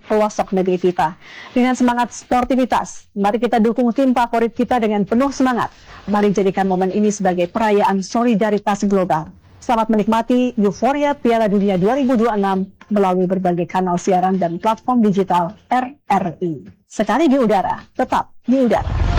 pelosok negeri kita. Dengan semangat sportivitas, mari kita dukung tim favorit kita dengan penuh semangat. Mari jadikan momen ini sebagai perayaan solidaritas global. Selamat menikmati euforia Piala Dunia 2026 melalui berbagai kanal siaran dan platform digital RRI. Sekali di udara, tetap di udara.